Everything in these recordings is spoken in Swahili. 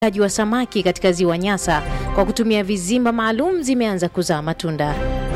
wa samaki katika ziwa Nyasa kwa kutumia vizimba maalum zimeanza kuzaa matunda.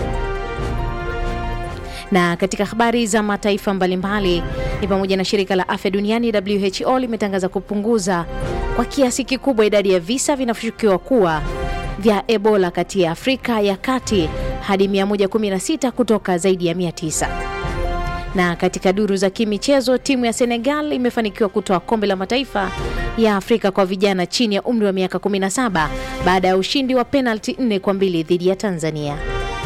Na katika habari za mataifa mbalimbali ni pamoja na shirika la afya duniani WHO limetangaza kupunguza kwa kiasi kikubwa idadi ya visa vinavyoshukiwa kuwa vya Ebola kati ya Afrika ya Kati hadi 116 kutoka zaidi ya 900. Na katika duru za kimichezo, timu ya Senegal imefanikiwa kutoa kombe la mataifa ya Afrika kwa vijana chini ya umri wa miaka 17 baada ya ushindi wa penalti 4-2 dhidi ya Tanzania.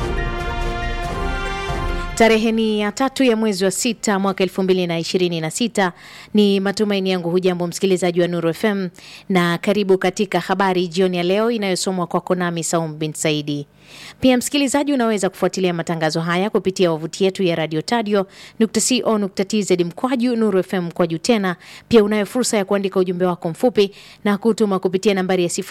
Tarehe ni ya 3 ya mwezi wa 6 mwaka 2026. Ni matumaini yangu hujambo msikilizaji wa Nuru FM na karibu katika habari jioni ya leo inayosomwa kwako nami Saum bin Saidi. Pia msikilizaji, unaweza kufuatilia matangazo haya kupitia wavuti yetu ya radiotadio.co.tz mkwaju Nuru FM mkwaju tena. Pia unayo fursa ya kuandika ujumbe wako mfupi na kutuma kupitia nambari ya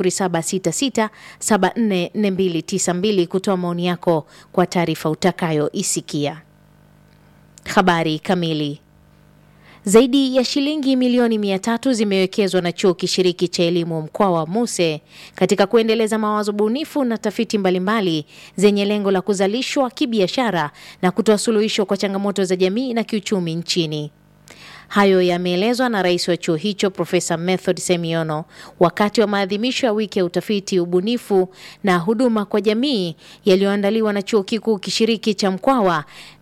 0766744292 kutoa maoni yako kwa taarifa utakayoisikia. Habari kamili. Zaidi ya shilingi milioni 300 zimewekezwa na chuo kishiriki cha elimu mkoa wa Muse katika kuendeleza mawazo bunifu na tafiti mbalimbali zenye lengo la kuzalishwa kibiashara na kutoa suluhisho kwa changamoto za jamii na kiuchumi nchini. Hayo yameelezwa na rais wa chuo hicho Profesa Method Semiono wakati wa maadhimisho ya wiki ya utafiti, ubunifu na huduma kwa jamii yaliyoandaliwa na chuo kikuu kishiriki cha Mkwawa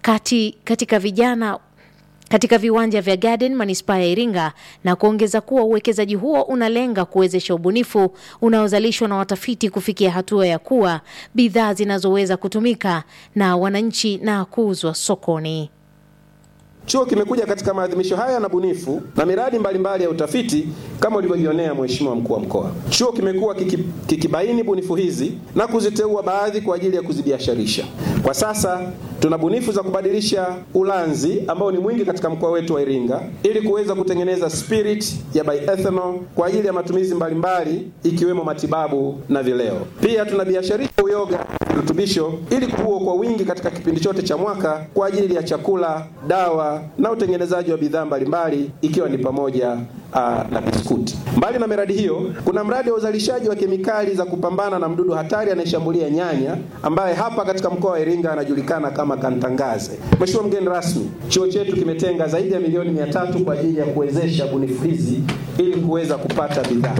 katika viwanja vya Garden Manispaa ya Iringa, na kuongeza kuwa uwekezaji huo unalenga kuwezesha ubunifu unaozalishwa na watafiti kufikia hatua ya kuwa bidhaa zinazoweza kutumika na wananchi na kuuzwa sokoni. Chuo kimekuja katika maadhimisho haya na bunifu na miradi mbalimbali ya utafiti kama ulivyojionea Mheshimiwa Mkuu wa Mkoa. Chuo kimekuwa kikibaini bunifu hizi na kuziteua baadhi kwa ajili ya kuzibiasharisha. Kwa sasa tuna bunifu za kubadilisha ulanzi ambao ni mwingi katika mkoa wetu wa Iringa ili kuweza kutengeneza spirit ya bioethanol kwa ajili ya matumizi mbalimbali ikiwemo matibabu na vileo. Pia tunabiasharisha uyoga virutubisho ili kuwa kwa wingi katika kipindi chote cha mwaka kwa ajili ya chakula, dawa na utengenezaji wa bidhaa mbalimbali ikiwa ni pamoja na biskuti. Mbali na miradi hiyo, kuna mradi wa uzalishaji wa kemikali za kupambana na mdudu hatari anayeshambulia nyanya ambaye hapa katika mkoa wa Iringa anajulikana kama kantangaze. Mheshimiwa mgeni rasmi, chuo chetu kimetenga zaidi ya milioni 300 kwa ajili ya kuwezesha bunifu hizi ili kuweza kupata bidhaa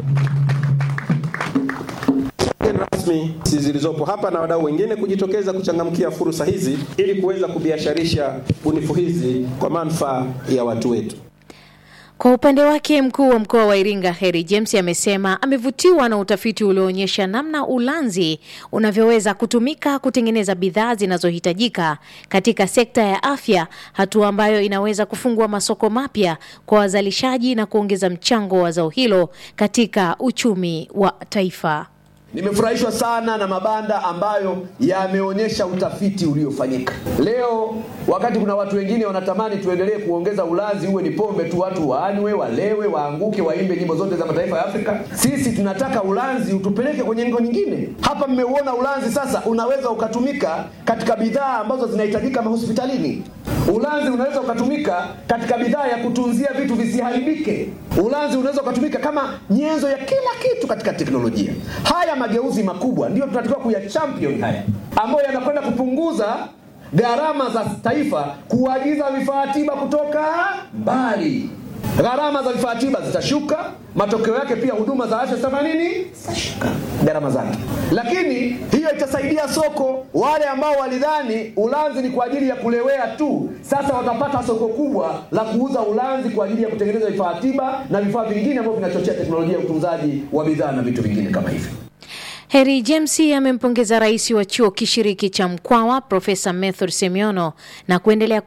rasmi zilizopo hapa na wadau wengine kujitokeza kuchangamkia fursa hizi ili kuweza kubiasharisha bunifu hizi kwa manufaa ya watu wetu. Kwa upande wake, mkuu wa mkoa wa Iringa Heri James amesema amevutiwa na utafiti ulioonyesha namna ulanzi unavyoweza kutumika kutengeneza bidhaa zinazohitajika katika sekta ya afya, hatua ambayo inaweza kufungua masoko mapya kwa wazalishaji na kuongeza mchango wa zao hilo katika uchumi wa taifa. Nimefurahishwa sana na mabanda ambayo yameonyesha utafiti uliofanyika. Leo wakati kuna watu wengine wanatamani tuendelee kuongeza ulanzi uwe ni pombe tu, watu waanywe, walewe, waanguke, waimbe nyimbo zote za mataifa ya Afrika. Sisi tunataka ulanzi utupeleke kwenye ngo nyingine. Hapa mmeuona ulanzi sasa unaweza ukatumika katika bidhaa ambazo zinahitajika mahospitalini. Ulanzi unaweza ukatumika katika bidhaa ya kutunzia vitu visiharibike. Ulanzi unaweza ukatumika kama nyenzo ya kila kitu katika teknolojia. Haya mageuzi makubwa ndio tunatakiwa kuyachampion haya, ambayo yanakwenda kupunguza gharama za taifa kuagiza vifaa tiba kutoka mbali. Gharama za vifaa tiba zitashuka, matokeo yake pia huduma za afya zitashuka gharama zake. Lakini hiyo itasaidia soko. Wale ambao walidhani ulanzi ni kwa ajili ya kulewea tu, sasa watapata soko kubwa la kuuza ulanzi kwa ajili ya kutengeneza vifaa tiba na vifaa vingine ambavyo vinachochea teknolojia ya utunzaji wa bidhaa na vitu vingine kama hivyo. Heri James amempongeza rais wa chuo kishiriki cha Mkwawa Profesa Method Semiono na kuendelea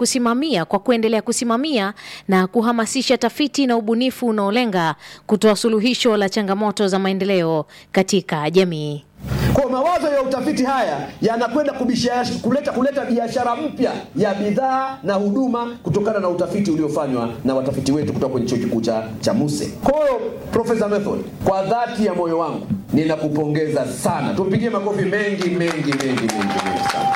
kusimamia na kuhamasisha tafiti na ubunifu unaolenga kutoa suluhisho la changamoto za maendeleo katika jamii. Kwa mawazo ya utafiti haya yanakwenda kuleta biashara mpya ya bidhaa na huduma kutokana na utafiti uliofanywa na watafiti wetu kutoka kwenye chuo kikuu cha Muse. Kwa hiyo Profesa Method, kwa dhati ya moyo wangu ninakupongeza sana. Tupigie makofi mengi sana.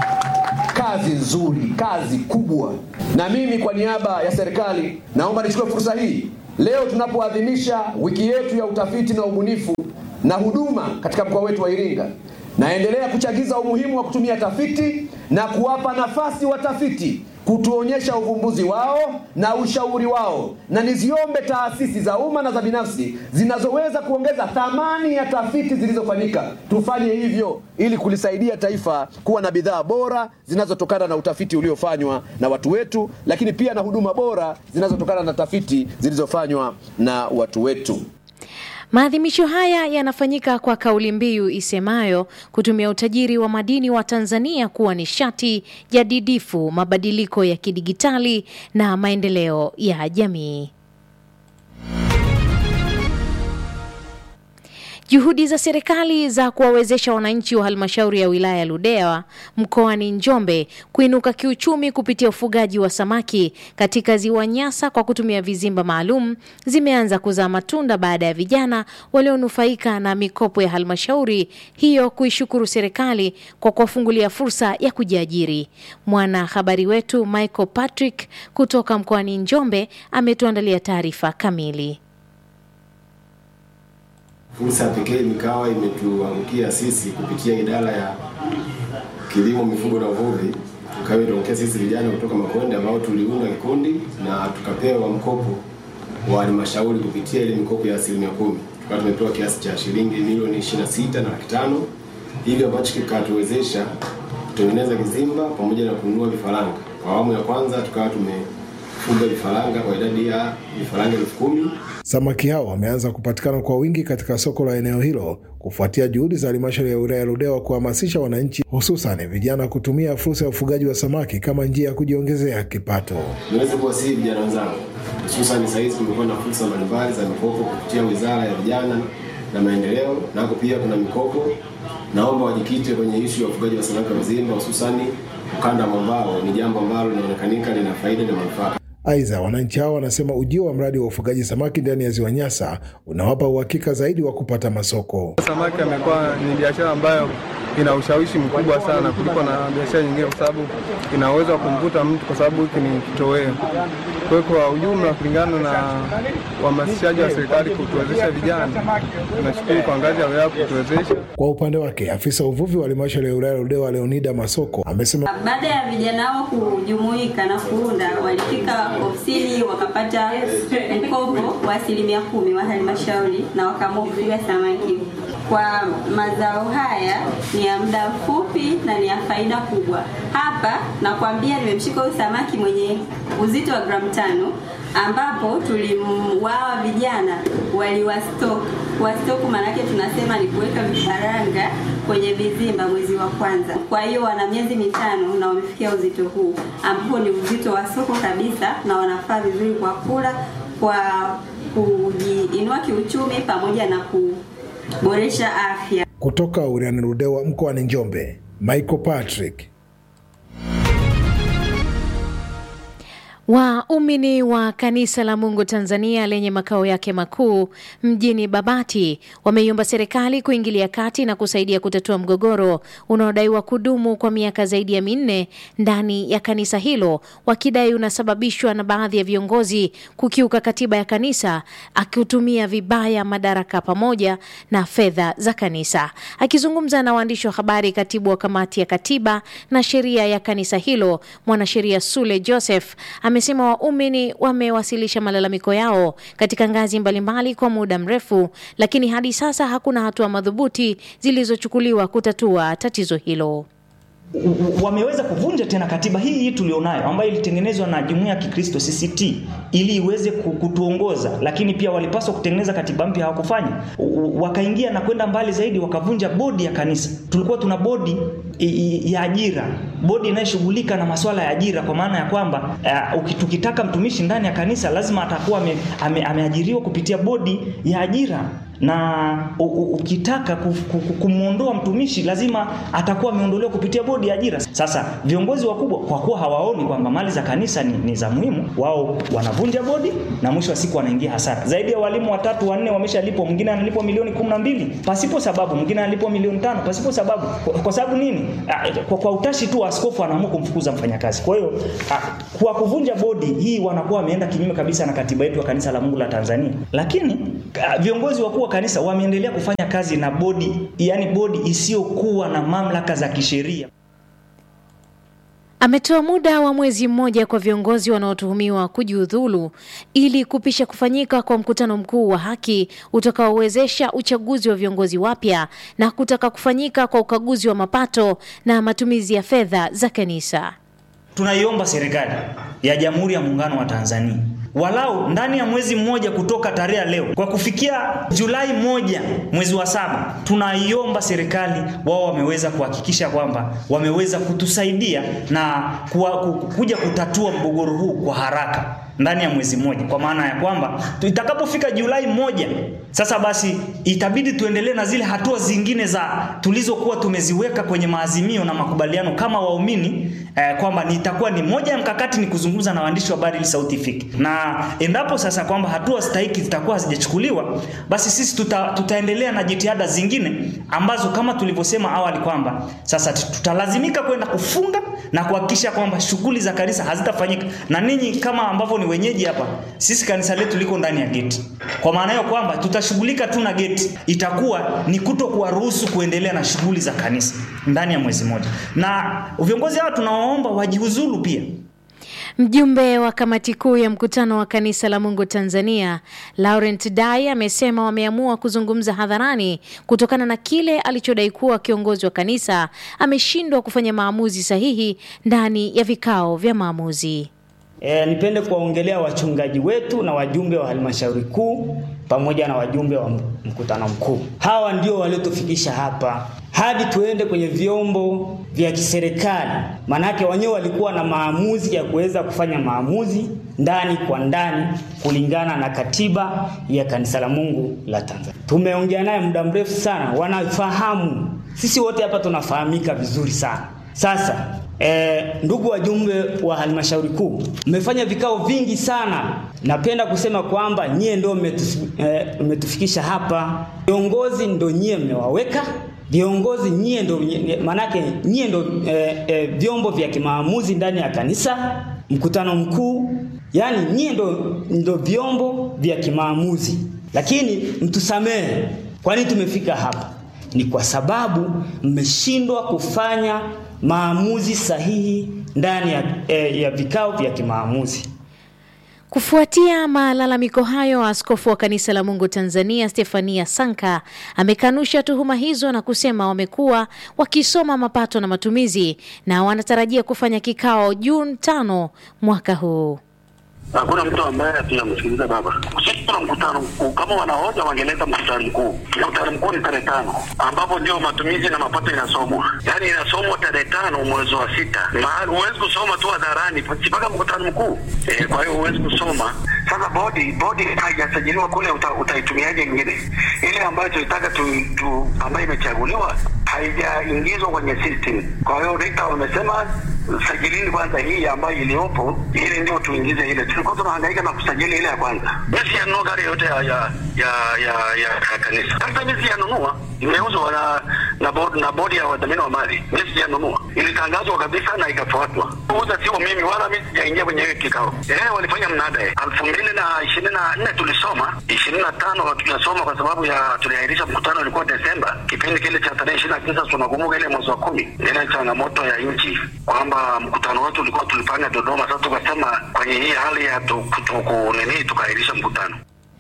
Kazi nzuri, kazi kubwa. Na mimi kwa niaba ya serikali naomba nichukue fursa hii Leo tunapoadhimisha wiki yetu ya utafiti na ubunifu na huduma katika mkoa wetu wa Iringa, naendelea kuchagiza umuhimu wa kutumia tafiti na kuwapa nafasi watafiti kutuonyesha uvumbuzi wao na ushauri wao, na niziombe taasisi za umma na za binafsi zinazoweza kuongeza thamani ya tafiti zilizofanyika tufanye hivyo, ili kulisaidia taifa kuwa na bidhaa bora zinazotokana na utafiti uliofanywa na watu wetu, lakini pia na huduma bora zinazotokana na tafiti zilizofanywa na watu wetu. Maadhimisho haya yanafanyika kwa kauli mbiu isemayo kutumia utajiri wa madini wa Tanzania kuwa nishati jadidifu, mabadiliko ya kidigitali na maendeleo ya jamii. Juhudi za serikali za kuwawezesha wananchi wa halmashauri ya wilaya Ludewa mkoani Njombe kuinuka kiuchumi kupitia ufugaji wa samaki katika ziwa Nyasa kwa kutumia vizimba maalum zimeanza kuzaa matunda baada ya vijana walionufaika na mikopo ya halmashauri hiyo kuishukuru serikali kwa kuwafungulia fursa ya kujiajiri. Mwana habari wetu Michael Patrick kutoka mkoani Njombe ametuandalia taarifa kamili. Fursa pekee mikawa imetuangukia sisi kupitia idara ya kilimo, mifugo na uvuvi. Tukawa tunaongea sisi vijana kutoka Makonde ambao tuliunda kikundi na tukapewa mkopo wa halmashauri kupitia ile mikopo ya 10%. Tukawa tumepewa kiasi cha shilingi milioni 26.5, ili ambacho kikatuwezesha kutengeneza kizimba pamoja na kununua vifaranga. Kwa awamu ya kwanza tukawa tumefuga vifaranga kwa idadi ya vifaranga 10,000. Samaki hao wameanza kupatikana kwa wingi katika soko la eneo hilo kufuatia juhudi za halmashauri ya wilaya Ludewa kuhamasisha wananchi hususan vijana kutumia fursa ya ufugaji wa samaki kama njia ya kujiongezea kipato. Niweze kuwasihi vijana wenzangu, hususan sasa hivi kumekuwa na fursa mbalimbali za mikopo kupitia Wizara ya Vijana na Maendeleo, nako pia kuna mikopo. Naomba wajikite kwenye issue ya ufugaji wa samaki wa vizimba, hususan ukanda wa mwambao. Ni jambo ambalo linaonekanika lina faida na manufaa. Aidha, wananchi hao wanasema ujio wa mradi wa ufugaji samaki ndani ya ziwa Nyasa unawapa uhakika zaidi wa kupata masoko. Samaki amekuwa ni biashara ambayo ina ushawishi mkubwa sana kuliko na biashara nyingine, kwa sababu ina uwezo wa kumvuta mtu, kwa sababu hiki ni kitoweo. Kwa ujumla, kulingana na uhamasishaji wa serikali kutuwezesha vijana, tunashukuru kwa ngazi ya wilaya kutuwezesha. Kwa upande wake, afisa uvuvi wa halmashauri ya wilaya Ludewa Leonida Masoko amesema baada ya vijana hao kujumuika na kuunda, walifika ofisini wakapata mkopo wa 10% wa halmashauri na wakaamua kufuga samaki. Kwa mazao haya ni ya muda mfupi na ni ya faida kubwa. Hapa nakwambia nimemshika huyu samaki mwenye uzito wa gramu 5, ambapo tulimwaa vijana waliwastock. Wastock maana yake tunasema ni kuweka vifaranga kwenye vizimba mwezi wa kwanza. Kwa hiyo wana miezi 5 na wamefikia uzito huu, ambapo ni uzito wa soko kabisa, na wanafaa vizuri kwa kula, kwa kujiinua kiuchumi pamoja na kuboresha afya. Kutoka wilayani Ludewa mkoani Njombe, Michael Patrick. Waumini wa Kanisa la Mungu Tanzania lenye makao yake makuu mjini Babati wameiomba serikali kuingilia kati na kusaidia kutatua mgogoro unaodaiwa kudumu kwa miaka zaidi ya 4 ndani ya kanisa hilo, wakidai unasababishwa na baadhi ya viongozi kukiuka katiba ya kanisa, akitumia vibaya madaraka pamoja na fedha za kanisa. Akizungumza na waandishi wa habari, katibu wa kamati ya katiba na sheria ya kanisa hilo, mwanasheria Sule Joseph, amesema waumini wamewasilisha malalamiko yao katika ngazi mbalimbali kwa muda mrefu, lakini hadi sasa hakuna hatua madhubuti zilizochukuliwa kutatua tatizo hilo. Wameweza kuvunja tena katiba hii tulionayo ambayo ilitengenezwa na Jumuiya ya Kikristo CCT ili iweze kutuongoza, lakini pia walipaswa kutengeneza katiba mpya, hawakufanya. Wakaingia na kwenda mbali zaidi, wakavunja bodi ya kanisa. Tulikuwa tuna bodi ya ajira, bodi inayoshughulika na masuala ya ajira, kwa maana ya kwamba tukitaka mtumishi ndani ya kanisa lazima atakuwa ameajiriwa kupitia bodi ya ajira. na ukitaka kumuondoa mtumishi lazima atakuwa ameondolewa kupitia bodi ya ajira. Sasa viongozi wakubwa kwa kuwa hawaoni kwamba mali za kanisa ni za muhimu, wao wanavunja bodi na mwisho wa siku wanaingia hasara. Zaidi ya walimu 3 4 wameshalipwa, mwingine analipwa milioni 12 pasipo sababu, mwingine analipwa milioni 5 pasipo sababu. Kwa sababu nini? Kwa utashi tu askofu anaamua kumfukuza mfanyakazi. Kwa hiyo kwa kuvunja bodi hii wanakuwa wameenda kinyume kabisa na katiba yetu ya Kanisa la Mungu la Tanzania. Lakini viongozi wakuu wa kanisa wameendelea kufanya kazi na bodi, yani bodi isiyokuwa na mamlaka za kisheria. Ametoa muda wa mwezi mmoja kwa viongozi wanaotuhumiwa kujiudhulu ili kupisha kufanyika kwa mkutano mkuu wa haki utakaowezesha uchaguzi wa viongozi wapya na kutaka kufanyika kwa ukaguzi wa mapato na matumizi ya fedha za kanisa. Tunaiomba serikali ya Jamhuri ya Muungano wa Tanzania walau ndani ya mwezi mmoja kutoka tarehe leo, kwa kufikia Julai 1 mwezi wa 7, tunaiomba serikali wao wameweza kuhakikisha kwamba wameweza kutusaidia na kuja kutatua mgogoro huu kwa haraka ndani ya mwezi mmoja, kwa maana ya kwamba itakapofika Julai 1 sasa basi itabidi tuendelee na zile hatua zingine za tulizokuwa tumeziweka kwenye maazimio na makubaliano kama waumini, kwamba nitakuwa ni moja ya mkakati ni kuzungumza na waandishi wa habari ili sauti ifike. Na endapo sasa kwamba hatua stahiki zitakuwa hazijachukuliwa, basi sisi tutaendelea na jitihada zingine ambazo kama tulivyosema awali kwamba sasa tutalazimika kwenda kufunga na kuhakikisha kwamba shughuli za kanisa hazitafanyika. Na ninyi kama ambavyo ni wenyeji hapa, sisi kanisa letu liko ndani ya geti. Kwa maana hiyo kwamba tutashughulika tu na geti, itakuwa ni kutokuwaruhusu kuendelea na shughuli za kanisa ndani ya mwezi mmoja. Na viongozi hao tunawaomba wajiuzulu pia. Mjumbe wa kamati kuu ya mkutano wa Kanisa la Mungu Tanzania, Laurent Dai, amesema wameamua kuzungumza hadharani kutokana na kile alichodai kuwa kiongozi wa kanisa ameshindwa kufanya maamuzi sahihi ndani ya vikao vya maamuzi. Nipende kuwaongelea wachungaji wetu na wajumbe wa halmashauri kuu pamoja na wajumbe wa mkutano mkuu. Hawa ndio waliotufikisha hapa hadi tuende kwenye vyombo vya kiserikali. Manake wenyewe walikuwa na maamuzi ya kuweza kufanya maamuzi ndani kwa ndani kulingana na katiba ya Kanisa la Mungu la Tanzania. Tumeongea naye muda mrefu sana, wanafahamu. Sisi wote hapa tunafahamika vizuri sana. Sasa ndugu wajumbe wa halmashauri kuu, mmefanya vikao vingi sana. Napenda kusema kwamba nyie ndio mmetufikisha hapa. Viongozi ndio nyie mmewaweka. Viongozi nyie ndio, manake nyie ndio vyombo vya kimaamuzi ndani ya kanisa. Mkutano mkuu, yani nyie ndio vyombo vya kimaamuzi. Lakini mtusamehe, kwa nini tumefika hapa? Ni kwa sababu mmeshindwa kufanya maamuzi sahihi ndani ya vikao vya kimaamuzi. Kufuatia malalamiko hayo, askofu wa Kanisa la Mungu Tanzania Stefania Sanka amekanusha tuhuma hizo na kusema wamekuwa wakisoma mapato na matumizi na wanatarajia kufanya kikao Juni 5 mwaka huu. Hakuna mtu ambaye tunamsikiliza baba. Sisi tuna mkutano mkuu, kama wanahoja wangeleta mkutano mkuu. Mkutano mkuu ni tarehe 5 ambapo ndio matumizi na mapato inasomwa. Yaani inasomwa tarehe 5 mwezi wa 6. Mahali huwezi kusoma tu hadharani mpaka mkutano mkuu. Kwa hiyo huwezi kusoma. Sasa bodi haijasajiliwa kule, utaitumiaje nyingine? Ile ambayo tunataka ambayo imechaguliwa haijaingizwa kwenye system. Kwa hiyo Rita wamesema sajilini kwanza hii ambayo iliopo, ile ndio tuingize ile. Tulikuwa tunahangaika na kusajili ile ya kwanza. Mimi siyanunua gari yote ya kanisa. Sasa mimi siyanunua, imeuzwa na bodi ya wadhamini wa mali. Mimi siyanunua. Ilitangazwa kabisa na ikafuatwa. Uza sio mimi wala mimi sijaingia kwenye hiyo kikao. Walifanya mnada 2024 tulisoma, 25 tunasoma kwa sababu tuliahirisha mkutano ulikuwa Desemba. Kipindi kile cha tarehe 29 tunakumbuka ile mwezi wa 10. Ile changamoto ya nchi kwamba mkutano wetu ulikuwa tulifanya Dodoma. Sasa tukasema kwenye hii hali ya tukaahirisha mkutano.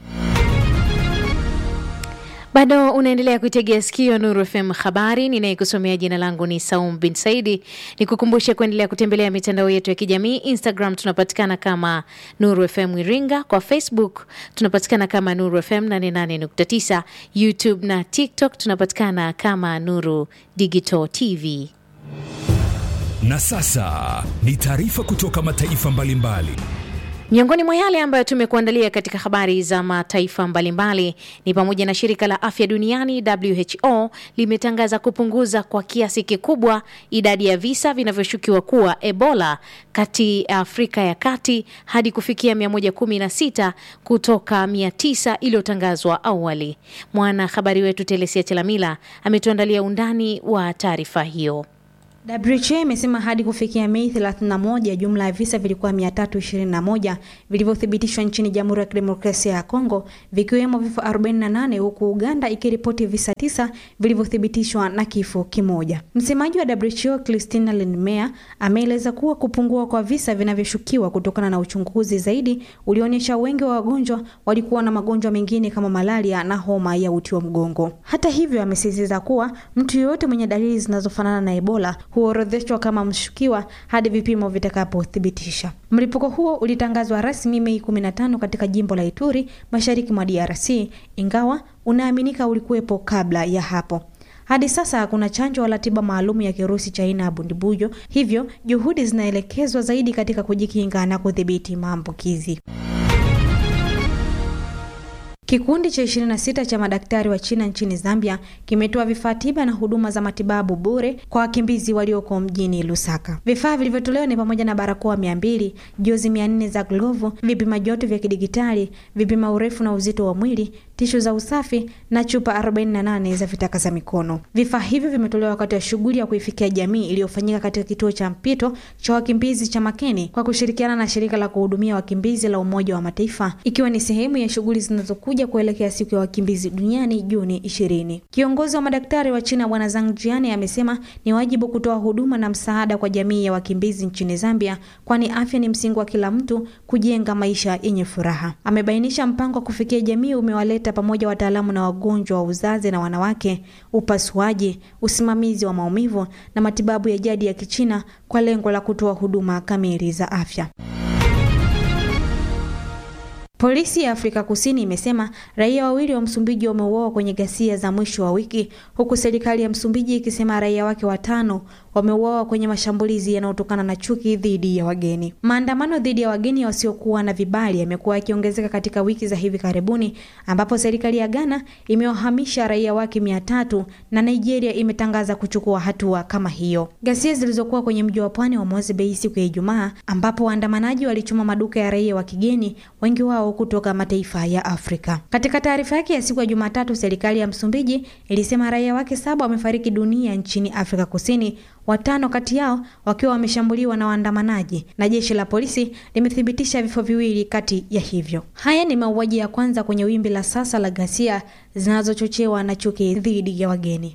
Bado unaendelea kuitegea sikio Nuru FM habari, ninayekusomea jina langu ni Saum bin Saidi. Nikukumbushe kuendelea kutembelea mitandao yetu ya kijamii. Instagram tunapatikana kama Nuru FM Iringa, kwa Facebook tunapatikana kama Nuru FM 88.9, YouTube na TikTok tunapatikana kama Nuru Digital TV. Na sasa ni taarifa kutoka mataifa mbalimbali. Miongoni mwa yale ambayo tumekuandalia katika habari za mataifa mbalimbali ni pamoja na shirika la afya duniani WHO limetangaza kupunguza kwa kiasi kikubwa idadi ya visa vinavyoshukiwa kuwa Ebola kati Afrika ya Kati hadi kufikia 116 kutoka 900 iliyotangazwa awali. Mwana habari wetu Telesia Chelamila ametuandalia undani wa taarifa hiyo. WHO imesema hadi kufikia Mei 31 jumla ya visa vilikuwa 321 vilivyothibitishwa nchini Jamhuri ya Kidemokrasia ya Kongo, vikiwemo vifo 48, huku Uganda ikiripoti visa 9 vilivyothibitishwa na kifo kimoja. Msemaji wa WHO Christina Lindmeier ameeleza kuwa kupungua kwa visa vinavyoshukiwa kutokana na uchunguzi zaidi ulionyesha wengi wa wagonjwa walikuwa na magonjwa mengine kama malaria na homa ya uti wa mgongo. Hata hivyo, amesisitiza kuwa mtu yeyote mwenye dalili zinazofanana na Ebola huorodheshwa kama mshukiwa hadi vipimo vitakapothibitisha. Mlipuko huo ulitangazwa rasmi Mei 15 katika jimbo la Ituri, mashariki mwa DRC, ingawa unaaminika ulikuwepo kabla ya hapo. Hadi sasa hakuna chanjo wala tiba maalum ya kirusi cha aina ya bundibujo, hivyo juhudi zinaelekezwa zaidi katika kujikinga na kudhibiti maambukizi. Kikundi cha 26 cha madaktari wa China nchini Zambia kimetoa vifaa tiba na huduma za matibabu bure kwa wakimbizi walioko mjini Lusaka. Vifaa vilivyotolewa ni pamoja na barakoa 200, jozi 400 za glovu, vipima joto vya kidigitali, vipima urefu na uzito wa mwili, tishu za usafi na chupa 48 za vitakaza mikono. Vifaa hivyo vimetolewa wakati wa shughuli ya kuifikia jamii iliyofanyika katika kituo cha mpito cha wakimbizi cha Makeni kwa kushirikiana na shirika la kuhudumia wakimbizi la Umoja wa Mataifa, ikiwa ni sehemu ya shughuli zinazokuja kuelekea siku ya wakimbizi duniani Juni 20. Kiongozi wa madaktari wa China Bwana Zhang Jian amesema ni wajibu kutoa huduma na msaada kwa jamii ya wakimbizi nchini Zambia, kwani afya ni msingi wa kila mtu kujenga maisha yenye furaha. Amebainisha mpango wa kufikia jamii umewaleta pamoja wataalamu na wagonjwa wa uzazi na wanawake, upasuaji, usimamizi wa maumivu na matibabu ya jadi ya Kichina kwa lengo la kutoa huduma kamili za afya. Polisi ya Afrika Kusini imesema raia wawili wa Msumbiji wameuawa kwenye ghasia za mwisho wa wiki, huku serikali ya Msumbiji ikisema raia wake 5 wameuawa kwenye mashambulizi yanayotokana na chuki dhidi ya wageni. Maandamano dhidi ya wageni wasiokuwa na vibali yamekuwa yakiongezeka katika wiki za hivi karibuni, ambapo serikali ya Ghana imewahamisha raia wake 300 na Nigeria imetangaza kuchukua hatua kama hiyo. Ghasia zilizokuwa kwenye mji wa pwani wa Mose Bay siku ya Ijumaa, ambapo waandamanaji walichoma maduka ya raia wa kigeni, wengi wao kutoka mataifa ya Afrika. Katika taarifa yake ya siku ya Jumatatu, serikali ya Msumbiji ilisema raia wake 7 wamefariki dunia nchini Afrika Kusini, 5 kati yao wakiwa wameshambuliwa na waandamanaji, na jeshi la polisi limethibitisha vifo 2 kati ya hivyo. Haya ni mauaji ya kwanza kwenye wimbi la sasa la ghasia zinazochochewa na chuki dhidi ya wageni.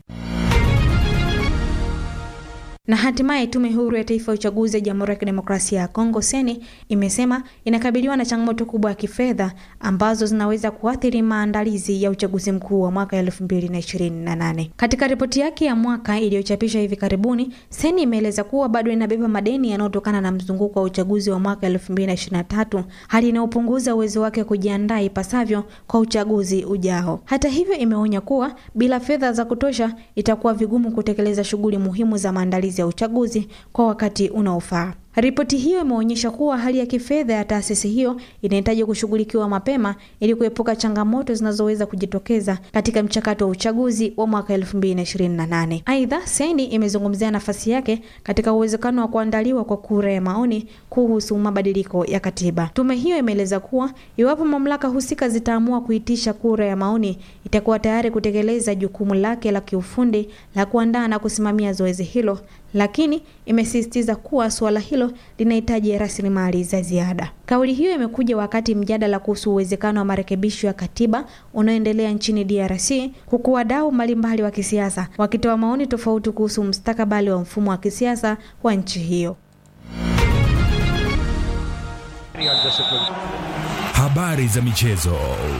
Na hatimaye Tume Huru ya Taifa ya Uchaguzi ya Jamhuri ya Kidemokrasia ya Kongo Seni imesema inakabiliwa na changamoto kubwa ya kifedha ambazo zinaweza kuathiri maandalizi ya uchaguzi mkuu wa mwaka 2028. Katika ripoti yake ya mwaka iliyochapishwa hivi karibuni, Seni imeeleza kuwa bado inabeba madeni yanayotokana na mzunguko wa uchaguzi wa mwaka 2023, hali inayopunguza uwezo wake kujiandaa ipasavyo kwa uchaguzi ujao. Hata hivyo, imeonya kuwa bila fedha za kutosha itakuwa vigumu kutekeleza shughuli muhimu za maandalizi ya uchaguzi kwa wakati unaofaa. Ripoti hiyo imeonyesha kuwa hali ya kifedha ya taasisi hiyo inahitaji kushughulikiwa mapema ili kuepuka changamoto zinazoweza kujitokeza katika mchakato wa uchaguzi wa mwaka 2028. Aidha, Seni imezungumzia nafasi yake katika uwezekano wa kuandaliwa kwa kura ya maoni kuhusu mabadiliko ya katiba. Tume hiyo imeeleza kuwa iwapo mamlaka husika zitaamua kuitisha kura ya maoni, itakuwa tayari kutekeleza jukumu lake la kiufundi la kuandaa na kusimamia zoezi hilo, lakini imesisitiza kuwa suala hilo linahitaji rasilimali za ziada. Kauli hiyo imekuja wakati mjadala kuhusu uwezekano wa marekebisho ya katiba unaoendelea nchini DRC, huku wadau mbalimbali wa kisiasa wakitoa maoni tofauti kuhusu mustakabali wa mfumo wa kisiasa wa nchi hiyo. Habari za michezo.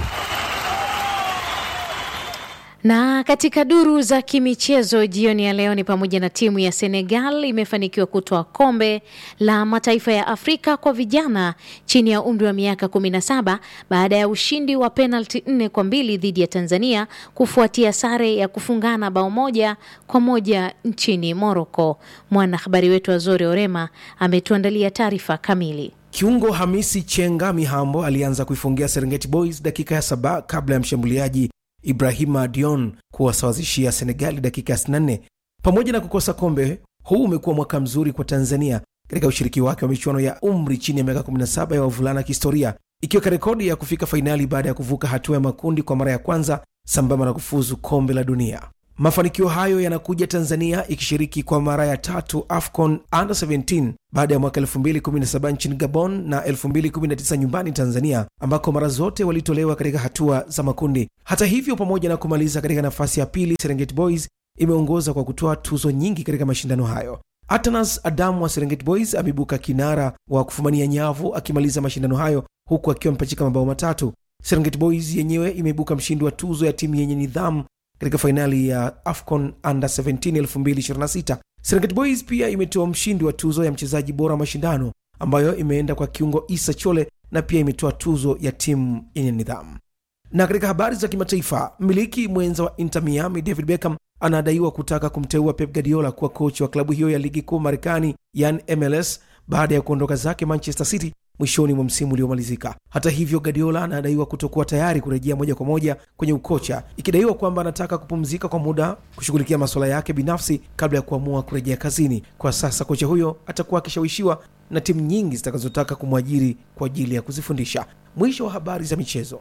Na katika duru za kimichezo jioni ya leo ni pamoja na timu ya Senegal imefanikiwa kutoa kombe la mataifa ya Afrika kwa vijana chini ya umri wa miaka 17 baada ya ushindi wa penalti 4-2 dhidi ya Tanzania kufuatia sare ya kufungana bao 1-1 nchini Morocco. Mwanahabari wetu Azori Orema ametuandalia taarifa kamili. Kiungo Hamisi Chenga Mihambo alianza kuifungia Serengeti Boys dakika ya 7 kabla ya mshambuliaji Ibrahima Dion kuwasawazishia Senegali dakika ya 64. Pamoja na kukosa kombe, huu umekuwa mwaka mzuri kwa Tanzania katika ushiriki wake wa michuano ya umri chini ya miaka 17 ya wavulana kihistoria, ikiweka rekodi ya kufika fainali baada ya kuvuka hatua ya makundi kwa mara ya kwanza sambamba na kufuzu kombe la dunia. Mafanikio hayo yanakuja Tanzania ikishiriki kwa mara ya 3 AFCON Under 17 baada ya mwaka 2017 nchini Gabon na 2019 nyumbani Tanzania, ambako mara zote walitolewa katika hatua za makundi. Hata hivyo, pamoja na kumaliza katika nafasi ya pili, Serengeti Boys imeongoza kwa kutoa tuzo nyingi katika mashindano hayo. Atanas Adamu wa Serengeti Boys amebuka kinara wa kufumania nyavu akimaliza mashindano hayo huku akiwa mpachika mabao 3. Serengeti Boys yenyewe imebuka mshindi wa tuzo ya timu yenye nidhamu katika fainali ya AFCON Under 17 2026. Serengeti Boys pia imetoa mshindi wa tuzo ya mchezaji bora mashindano ambayo imeenda kwa kiungo Issa Chole, na pia imetoa tuzo ya timu yenye nidhamu. Na katika habari za kimataifa, mmiliki mwenza wa Inter Miami David Beckham anadaiwa kutaka kumteua Pep Guardiola kuwa kocha wa klabu hiyo ya ligi kuu Marekani yani MLS baada ya kuondoka zake Manchester City mwishoni mwa msimu uliomalizika. Hata hivyo, Guardiola anadaiwa kutokuwa tayari kurejea moja kwa moja kwenye ukocha, ikidaiwa kwamba anataka kupumzika kwa muda kushughulikia masuala yake binafsi kabla ya kuamua kurejea kazini. Kwa sasa kocha huyo atakuwa akishawishiwa na timu nyingi zitakazotaka kumwajiri kwa ajili ya kuzifundisha. Mwisho wa habari za michezo.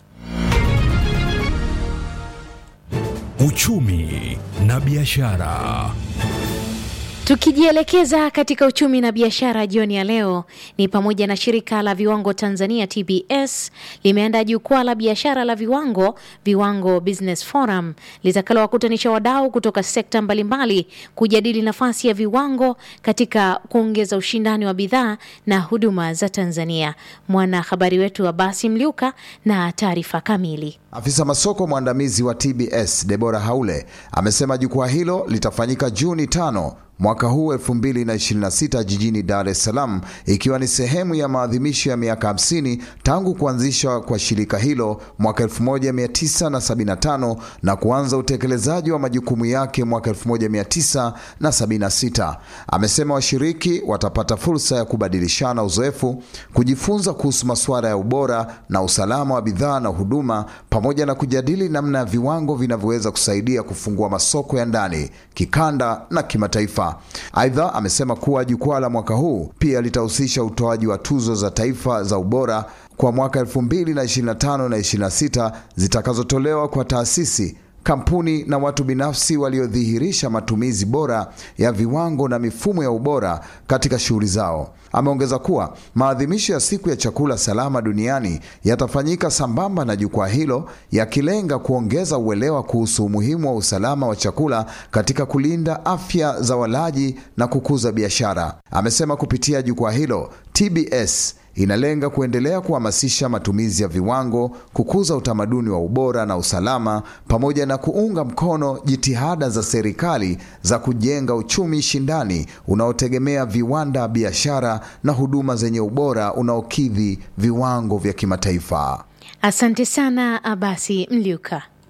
Uchumi na biashara. Tukijielekeza katika uchumi na biashara jioni ya leo, ni pamoja na shirika la viwango Tanzania TBS limeandaa jukwaa la biashara la Viwango Business Forum litakalowakutanisha wadau kutoka sekta mbalimbali kujadili nafasi ya viwango katika kuongeza ushindani wa bidhaa na huduma za Tanzania. Mwanahabari wetu Abasi Mliuka na taarifa kamili. Afisa masoko mwandamizi wa TBS Deborah Haule amesema jukwaa hilo litafanyika Juni 5 mwaka huu 2026 jijini Dar es Salaam, ikiwa ni sehemu ya maadhimisho ya miaka 50 tangu kuanzishwa kwa shirika hilo mwaka 1975 na kuanza utekelezaji wa majukumu yake mwaka 1976. Amesema washiriki watapata fursa ya kubadilishana uzoefu, kujifunza kuhusu masuala ya ubora na usalama wa bidhaa na huduma, pamoja na kujadili namna ya viwango vinavyoweza kusaidia kufungua masoko ya ndani, kikanda na kimataifa. Aidha, amesema kuwa jukwaa la mwaka huu pia litahusisha utoaji wa tuzo za taifa za ubora kwa mwaka 2025 na 26 zitakazotolewa kwa taasisi, kampuni na watu binafsi waliodhihirisha matumizi bora ya viwango na mifumo ya ubora katika shughuli zao. Ameongeza kuwa maadhimisho ya siku ya chakula salama duniani yatafanyika sambamba na jukwaa hilo, yakilenga kuongeza uelewa kuhusu umuhimu wa usalama wa chakula katika kulinda afya za walaji na kukuza biashara. Amesema kupitia jukwaa hilo TBS inalenga kuendelea kuhamasisha matumizi ya viwango, kukuza utamaduni wa ubora na usalama, pamoja na kuunga mkono jitihada za serikali za kujenga uchumi shindani unaotegemea viwanda, biashara na huduma zenye ubora unaokidhi viwango vya kimataifa. Asante sana Abasi Mliuka.